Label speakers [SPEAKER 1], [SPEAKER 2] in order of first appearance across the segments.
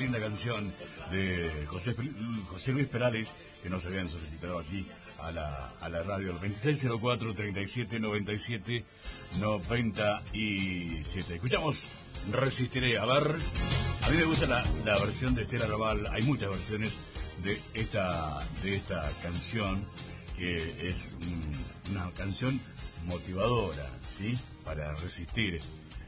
[SPEAKER 1] linda canción de José Luis Perales, que nos habían solicitado aquí a la radio, el 2604-3797-97. Escuchamos Resistiré. A ver, a mí me gusta la versión de Estela Raval. Hay muchas versiones de esta canción, que es una canción motivadora, ¿sí? Para resistir.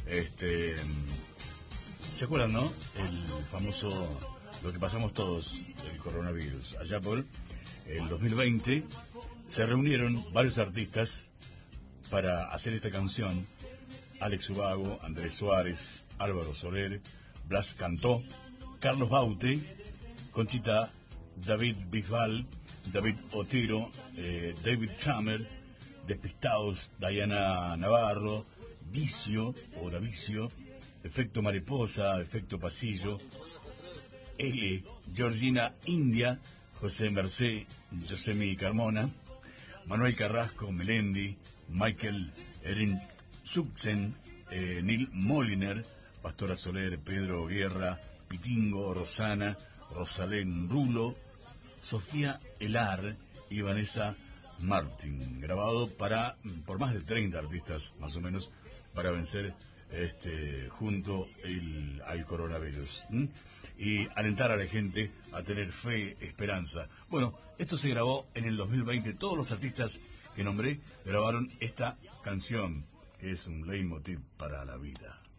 [SPEAKER 1] ¿Se acuerdan, no? El famoso, lo que pasamos todos, el coronavirus. Allá por el 2020 se reunieron varios artistas para hacer esta canción. Alex Ubago, Andrés Suárez, Álvaro Soler, Blas Cantó, Carlos Baute, Conchita, David Bisbal, David Otero, David Summer, Despistados, Diana Navarro, Vicio, o La Vicio, Efecto Mariposa, Efecto Pasillo, L, Georgina India, José Mercé, Yosemi Carmona, Manuel Carrasco, Melendi, Michael Erin Subsen, Neil Moliner, Pastora Soler, Pedro Guerra, Pitingo, Rosana, Rosalén Rulo, Sofía Elar y Vanessa Martin, grabado por más de 30 artistas más o menos, para vencer junto al coronavirus, y alentar a la gente a tener fe, esperanza. Bueno, esto se grabó en el 2020. Todos los artistas que nombré grabaron esta canción, que es un leitmotiv para la vida.